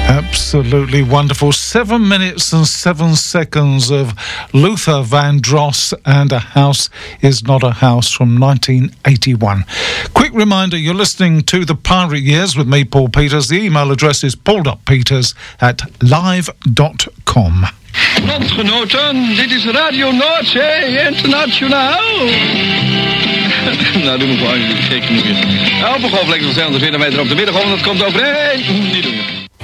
Absolutely wonderful. 7 minutes and 7 seconds of Luther Vandross and A House Is Not a House from 1981. Quick reminder, you're listening to The Pirate Years with me, Paul Peters. The email address is paul.peters@live.com. Landgenoten, dit is Radio Noordzee Internationaal. Nou, doe me gewoon gek genoeg. Op een golflengte van 240 meter op de middengolf, dat komt overheen. Niet doen.